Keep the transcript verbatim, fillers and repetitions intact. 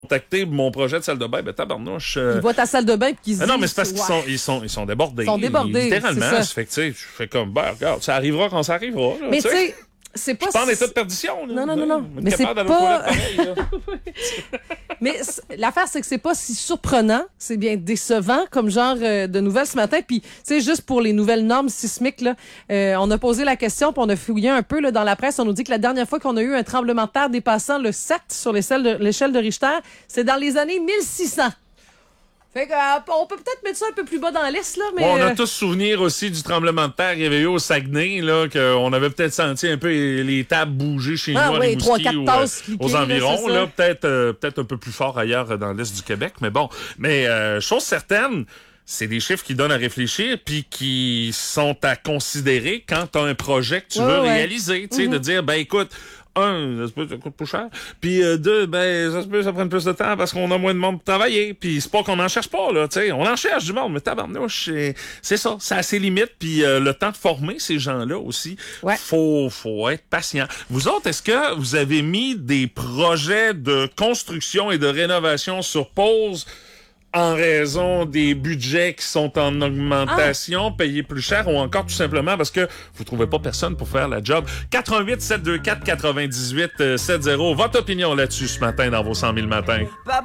contacté mon projet de salle de bain, ben tabarnouche. Euh... Ils voient ta salle de bain puis qu'ils se Ah disent... non, mais c'est parce ouais. qu'ils sont, ils sont, ils sont débordés. Ils sont débordés, littéralement. c'est ça. Ça fait que, tu sais, je fais comme, ben, regarde, ça arrivera quand ça arrivera. Là, Mais tu sais, c'est pas... Je suis pas en état de perdition. Là. Non, non, non, non. Mais, mais c'est pas... pas... mais l'affaire, c'est que c'est pas si surprenant, c'est bien décevant comme genre euh, de nouvelles ce matin. Puis, tu sais, juste pour les nouvelles normes sismiques, là, euh, on a posé la question, puis on a fouillé un peu là, dans la presse. On nous dit que la dernière fois qu'on a eu un tremblement de terre dépassant le sept sur l'échelle de, l'échelle de Richter, c'est dans les années mille six cents. Fait que, euh, on peut peut-être mettre ça un peu plus bas dans la liste, là, mais... Bon, on a euh... tous souvenir aussi du tremblement de terre qu'il y avait eu au Saguenay, là, qu'on avait peut-être senti un peu les, les tables bouger chez ah, nous à oui, Rimouski ou euh, cliquer, aux environs, là, là, peut-être euh, peut-être un peu plus fort ailleurs dans l'est du Québec, mais bon. Mais euh, chose certaine, c'est des chiffres qui donnent à réfléchir puis qui sont à considérer quand tu as un projet que tu ouais, veux ouais. réaliser, tu sais, mm-hmm. de dire, ben écoute, un, ça se peut, ça coûte plus cher. Puis euh, deux, ben, ça se peut, ça prend plus de temps parce qu'on a moins de monde pour travailler. Puis c'est pas qu'on en cherche pas, là, tu sais. On en cherche du monde, mais tabarnouche, c'est, c'est ça. C'est à ses limites. Puis euh, le temps de former ces gens-là aussi, ouais. faut, faut être patient. Vous autres, est-ce que vous avez mis des projets de construction et de rénovation sur pause en raison des budgets qui sont en augmentation, ah. payés plus cher, ou encore tout simplement parce que vous trouvez pas personne pour faire la job? quatre un huit sept deux quatre quatre-vingt-dix-huit soixante. Votre opinion là-dessus ce matin dans vos cent mille matins?